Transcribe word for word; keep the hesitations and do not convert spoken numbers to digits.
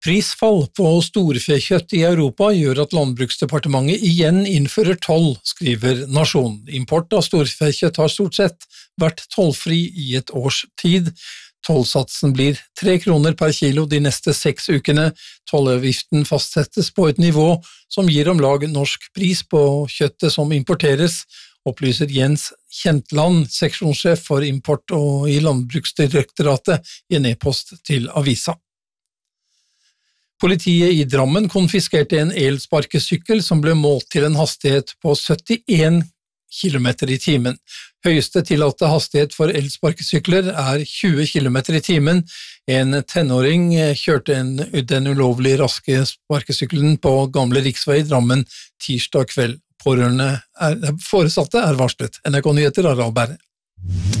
Prisfall på storfekjøtt i Europa gjør at Landbruksdepartementet igjen innfører toll, skriver Nasjonen. Import av storfekjøtt har stort sett vært tollfri i et års tid. Tollsatsen blir tre kroner per kilo de neste seks ukene. Tollavgiften fastsettes på et nivå som gir om lag norsk pris på kjøttet som importeres, opplyser Jens Kjentland, seksjonssjef for import og i Landbruksdirektoratet, i en e-post til avisa. Politiet i Drammen konfiskerte en elsparkesykkel som ble målt til en hastighet på syttien kilometer i timen. Høyeste tillatte hastighet for elsparkesykler er tjue kilometer i timen. En tenåring kjørte en, den ulovlig raske sparkesykkelen på gamle riksvei i Drammen tirsdag kveld. Pårørende er, foresatte er varslet. N R K Nyheter, Harald Berre.